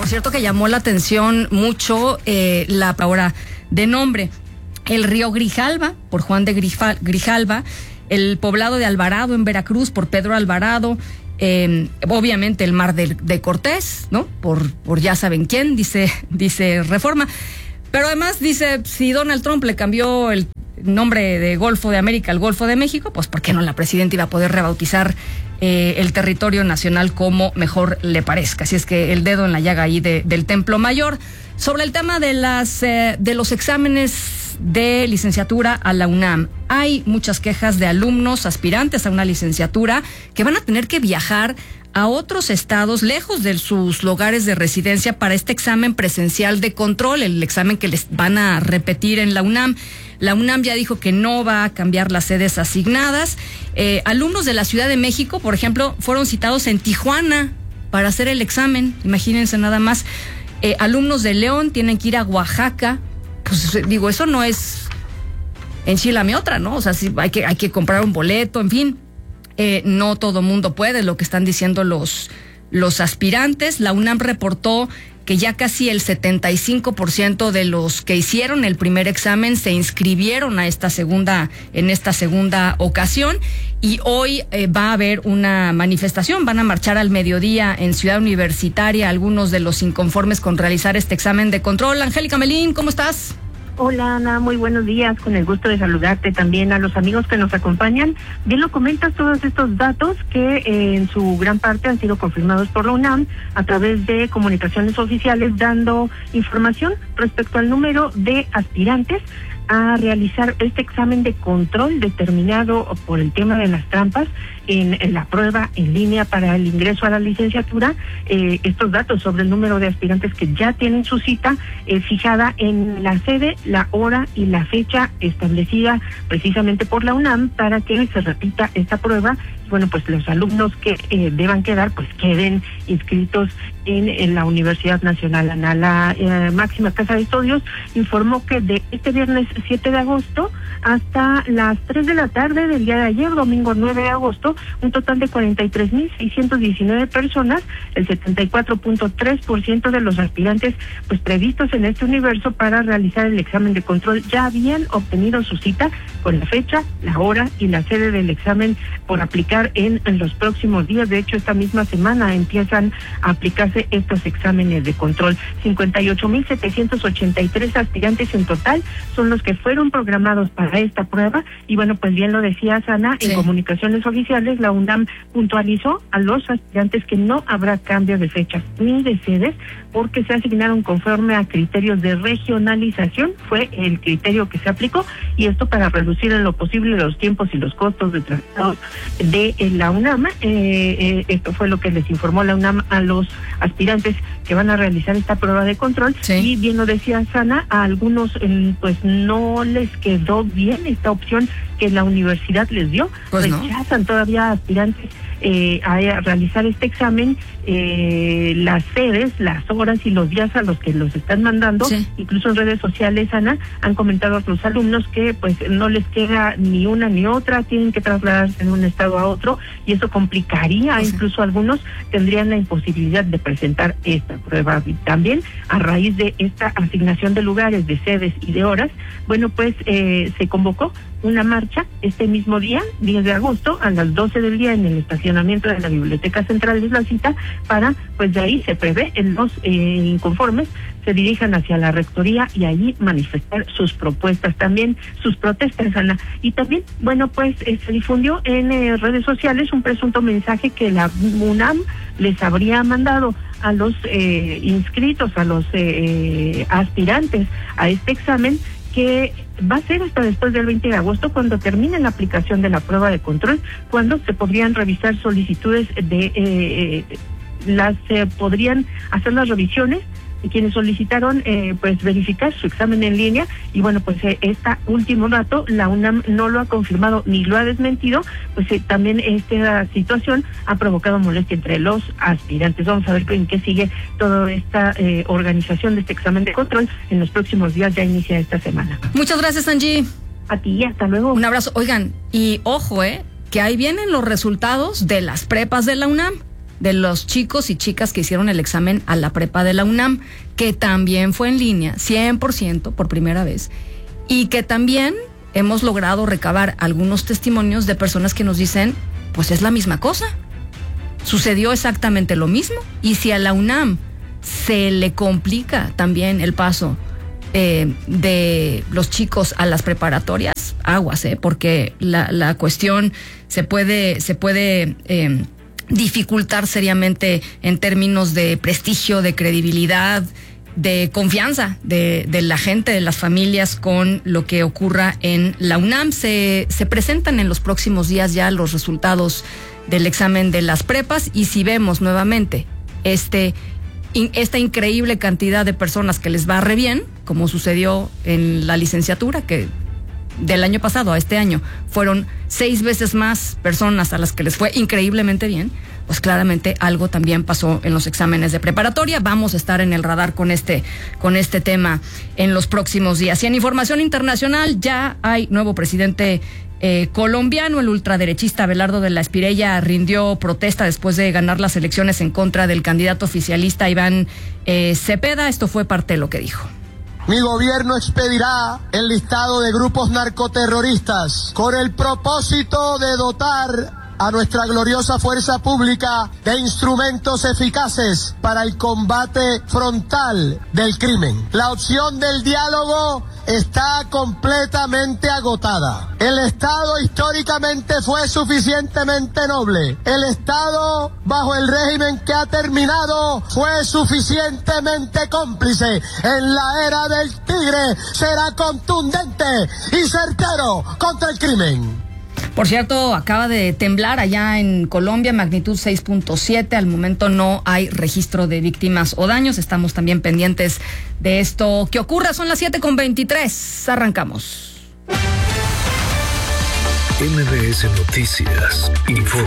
por cierto, que llamó la atención mucho la palabra de nombre. El río Grijalva, por Juan de Grijalva, el poblado de Alvarado en Veracruz, por Pedro Alvarado, obviamente el mar de Cortés, ¿no? Por ya saben quién, dice Reforma. Pero además dice, si Donald Trump le cambió el nombre de Golfo de América al Golfo de México, pues ¿por qué no la presidenta iba a poder rebautizar el territorio nacional como mejor le parezca? Así es que el dedo en la llaga ahí del Templo Mayor. Sobre el tema de los exámenes de licenciatura a la UNAM, hay muchas quejas de alumnos aspirantes a una licenciatura que van a tener que viajar a otros estados lejos de sus lugares de residencia para este examen presencial de control, el examen que les van a repetir en la UNAM. La UNAM ya dijo que no va a cambiar las sedes asignadas. Alumnos de la Ciudad de México, por ejemplo, fueron citados en Tijuana para hacer el examen, imagínense nada más. Alumnos de León tienen que ir a Oaxaca. Pues digo, eso no es enchilame otra, ¿no? O sea, sí, hay que comprar un boleto, en fin. No todo mundo puede, lo que están diciendo los aspirantes. La UNAM reportó que ya casi el 75% de los que hicieron el primer examen se inscribieron en esta segunda ocasión, y hoy va a haber una manifestación. Van a marchar al mediodía en Ciudad Universitaria algunos de los inconformes con realizar este examen de control. Angélica Melín, ¿cómo estás? Hola Ana, muy buenos días, con el gusto de saludarte también a los amigos que nos acompañan. Bien lo comentas, todos estos datos que en su gran parte han sido confirmados por la UNAM a través de comunicaciones oficiales, dando información respecto al número de aspirantes a realizar este examen de control determinado por el tema de las trampas en la prueba en línea para el ingreso a la licenciatura. Estos datos sobre el número de aspirantes que ya tienen su cita fijada en la sede, la hora y la fecha establecida precisamente por la UNAM para que se repita esta prueba. Bueno, pues los alumnos que deban quedar, pues queden inscritos en la Universidad Nacional. Ana, la máxima casa de estudios informó que de este viernes 7 de agosto hasta las 3 de la tarde del día de ayer, domingo 9 de agosto, un total de 43,619 personas, el 74.3% de los aspirantes pues previstos en este universo para realizar el examen de control ya habían obtenido su cita con la fecha, la hora y la sede del examen por aplicar en los próximos días. De hecho, esta misma semana empiezan a aplicarse estos exámenes de control. 58,783 aspirantes en total son los que fueron programados para esta prueba. Y bueno, pues bien lo decía Ana, sí. En comunicaciones oficiales, la UNAM puntualizó a los aspirantes que no habrá cambio de fechas ni de sedes, porque se asignaron conforme a criterios de regionalización, fue el criterio que se aplicó, y esto para reducir en lo posible los tiempos y los costos de traslado de la UNAM. Esto fue lo que les informó la UNAM a los aspirantes que van a realizar esta prueba de control. Sí. Y bien lo decía Sana, a algunos pues no les quedó bien esta opción que la universidad les dio, pues rechazan todavía aspirantes a realizar este examen, las sedes, las horas y los días a los que los están mandando. Sí. Incluso en redes sociales, Ana, han comentado a los alumnos que pues no les queda ni una ni otra, tienen que trasladarse de un estado a otro, y eso complicaría, sí. Incluso algunos tendrían la imposibilidad de presentar esta prueba. Y también a raíz de esta asignación de lugares, de sedes y de horas, bueno, pues se convocó una marcha este mismo día, 10 de agosto, a las 12 del día en el estacionamiento de la Biblioteca Central de la cita, para, pues de ahí se prevé, los inconformes se dirijan hacia la rectoría y allí manifestar sus propuestas, también sus protestas, Ana. Y también, bueno, pues se difundió en redes sociales un presunto mensaje que la UNAM les habría mandado a los inscritos, a los aspirantes a este examen, que va a ser hasta después del 20 de agosto, cuando termine la aplicación de la prueba de control, cuando se podrían revisar solicitudes de podrían hacer las revisiones de quienes solicitaron pues verificar su examen en línea. Y bueno, pues este último dato la UNAM no lo ha confirmado ni lo ha desmentido, pues también esta situación ha provocado molestia entre los aspirantes. Vamos a ver en qué sigue toda esta organización de este examen de control. En los próximos días ya inicia esta semana. Muchas gracias, Angie. A ti, hasta luego. Un abrazo. Oigan, y ojo, que ahí vienen los resultados de las prepas de la UNAM. de los chicos y chicas que hicieron el examen a la prepa de la UNAM, que también fue en línea, 100% por primera vez, y que también hemos logrado recabar algunos testimonios de personas que nos dicen, pues es la misma cosa, sucedió exactamente lo mismo. Y si a la UNAM se le complica también el paso de los chicos a las preparatorias, aguas, porque la cuestión se puede dificultar seriamente en términos de prestigio, de credibilidad, de confianza de la gente, de las familias con lo que ocurra en la UNAM. Se presentan en los próximos días ya los resultados del examen de las prepas, y si vemos nuevamente esta increíble cantidad de personas que les va re bien, como sucedió en la licenciatura, que del año pasado a este año fueron 6 veces más personas a las que les fue increíblemente bien, pues claramente algo también pasó en los exámenes de preparatoria. Vamos a estar en el radar con este tema en los próximos días. Y en información internacional, ya hay nuevo presidente colombiano. El ultraderechista Abelardo de la Espriella rindió protesta después de ganar las elecciones en contra del candidato oficialista Iván Cepeda. Esto fue parte de lo que dijo. Mi gobierno expedirá el listado de grupos narcoterroristas con el propósito de dotar a nuestra gloriosa fuerza pública de instrumentos eficaces para el combate frontal del crimen. La opción del diálogo está completamente agotada. El Estado históricamente fue suficientemente noble. El Estado, bajo el régimen que ha terminado, fue suficientemente cómplice. En la era del tigre será contundente y certero contra el crimen. Por cierto, acaba de temblar allá en Colombia, magnitud 6.7. Al momento no hay registro de víctimas o daños. Estamos también pendientes de esto que ocurra. Son las 7:23. Arrancamos. MBS Noticias informa.